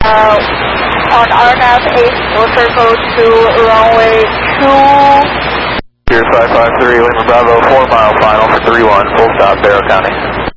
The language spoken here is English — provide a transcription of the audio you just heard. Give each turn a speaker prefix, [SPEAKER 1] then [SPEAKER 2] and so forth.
[SPEAKER 1] On RNAV 8, we'll circle to runway 2.
[SPEAKER 2] Here 553, Lima Bravo, 4 mile final for 31, full stop, Barrow County.